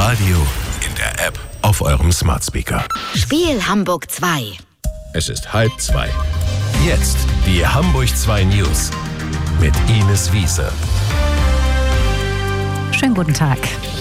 Radio, in der App, auf eurem Smart Speaker. Spiel Hamburg 2. Es ist 1:30. Jetzt die Hamburg 2 News mit Ines Wiese. Schönen guten Tag.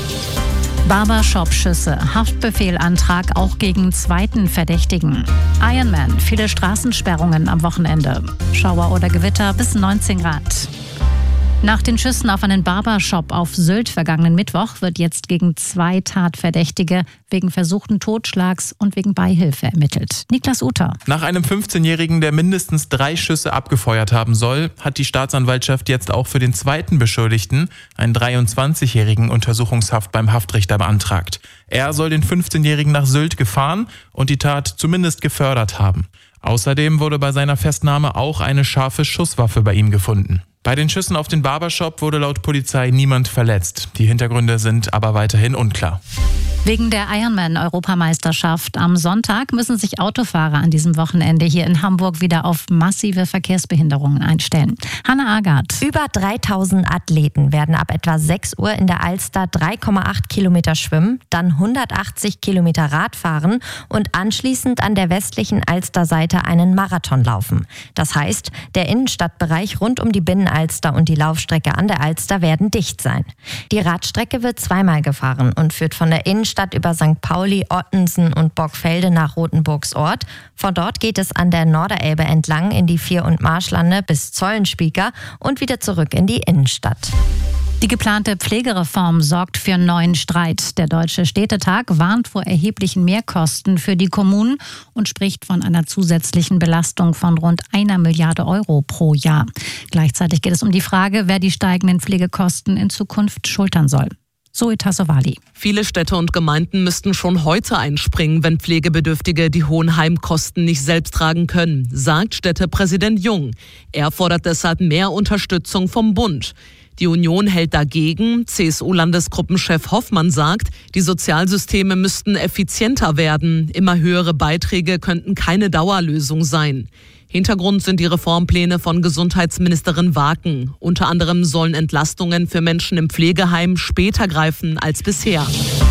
Barbershop-Schüsse, Haftbefehlantrag auch gegen zweiten Verdächtigen. Ironman, viele Straßensperrungen am Wochenende. Schauer oder Gewitter bis 19 Grad. Nach den Schüssen auf einen Barbershop auf Sylt vergangenen Mittwoch wird jetzt gegen 2 Tatverdächtige wegen versuchten Totschlags und wegen Beihilfe ermittelt. Niklas Uter. Nach einem 15-Jährigen, der mindestens 3 Schüsse abgefeuert haben soll, hat die Staatsanwaltschaft jetzt auch für den zweiten Beschuldigten, einen 23-Jährigen, Untersuchungshaft beim Haftrichter beantragt. Er soll den 15-Jährigen nach Sylt gefahren und die Tat zumindest gefördert haben. Außerdem wurde bei seiner Festnahme auch eine scharfe Schusswaffe bei ihm gefunden. Bei den Schüssen auf den Barbershop wurde laut Polizei niemand verletzt. Die Hintergründe sind aber weiterhin unklar. Wegen der Ironman-Europameisterschaft am Sonntag müssen sich Autofahrer an diesem Wochenende hier in Hamburg wieder auf massive Verkehrsbehinderungen einstellen. Hanna Agard. Über 3000 Athleten werden ab etwa 6 Uhr in der Alster 3,8 Kilometer schwimmen, dann 180 Kilometer Rad fahren und anschließend an der westlichen Alsterseite einen Marathon laufen. Das heißt, der Innenstadtbereich rund um die Binnenalster und die Laufstrecke an der Alster werden dicht sein. Die Radstrecke wird zweimal gefahren und führt von der Innenstadt über St. Pauli, Ottensen und Borgfelde nach Rothenburgsort. Von dort geht es an der Norderelbe entlang in die Vier- und Marschlande bis Zollenspieker und wieder zurück in die Innenstadt. Die geplante Pflegereform sorgt für neuen Streit. Der Deutsche Städtetag warnt vor erheblichen Mehrkosten für die Kommunen und spricht von einer zusätzlichen Belastung von rund 1 Milliarde Euro pro Jahr. Gleichzeitig geht es um die Frage, wer die steigenden Pflegekosten in Zukunft schultern soll. Zoe Tassovali. Viele Städte und Gemeinden müssten schon heute einspringen, wenn Pflegebedürftige die hohen Heimkosten nicht selbst tragen können, sagt Städtepräsident Jung. Er fordert deshalb mehr Unterstützung vom Bund. Die Union hält dagegen. CSU-Landesgruppenchef Hoffmann sagt, die Sozialsysteme müssten effizienter werden. Immer höhere Beiträge könnten keine Dauerlösung sein. Hintergrund sind die Reformpläne von Gesundheitsministerin Waken. Unter anderem sollen Entlastungen für Menschen im Pflegeheim später greifen als bisher.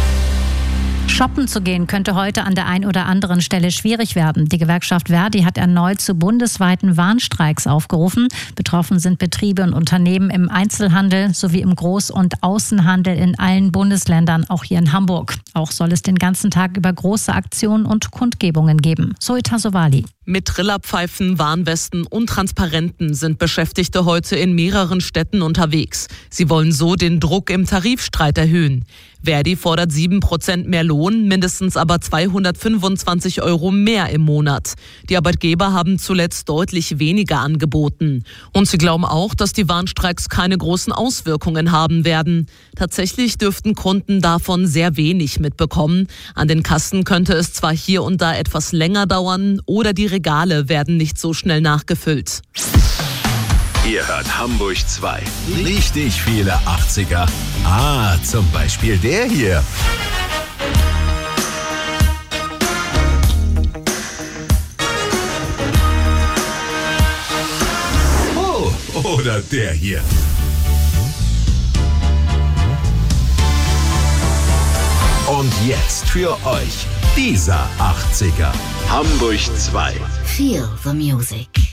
Shoppen zu gehen könnte heute an der einen oder anderen Stelle schwierig werden. Die Gewerkschaft Verdi hat erneut zu bundesweiten Warnstreiks aufgerufen. Betroffen sind Betriebe und Unternehmen im Einzelhandel sowie im Groß- und Außenhandel in allen Bundesländern, auch hier in Hamburg. Auch soll es den ganzen Tag über große Aktionen und Kundgebungen geben. Zoe Tassovali. Mit Trillerpfeifen, Warnwesten und Transparenten sind Beschäftigte heute in mehreren Städten unterwegs. Sie wollen so den Druck im Tarifstreit erhöhen. Verdi fordert 7% mehr Lohn, mindestens aber 225 € mehr im Monat. Die Arbeitgeber haben zuletzt deutlich weniger angeboten. Und sie glauben auch, dass die Warnstreiks keine großen Auswirkungen haben werden. Tatsächlich dürften Kunden davon sehr wenig mitbekommen. An den Kassen könnte es zwar hier und da etwas länger dauern oder die Regale werden nicht so schnell nachgefüllt. Ihr hört Hamburg 2. Richtig viele 80er. Zum Beispiel der hier. Oh, oder der hier. Und jetzt für euch dieser 80er. Hamburg 2. Feel the music.